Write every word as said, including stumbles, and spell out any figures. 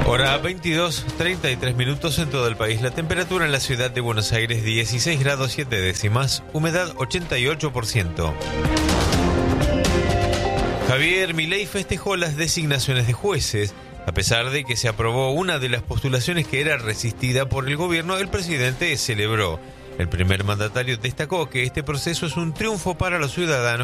Hora veintidós, treinta y tres minutos en todo el país. La temperatura en la ciudad de Buenos Aires dieciséis grados siete décimas, humedad ochenta y ocho por ciento. Javier Milei festejó las designaciones de jueces. A pesar de que se aprobó una de las postulaciones que era resistida por el gobierno, el presidente celebró. El primer mandatario destacó que este proceso es un triunfo para los ciudadanos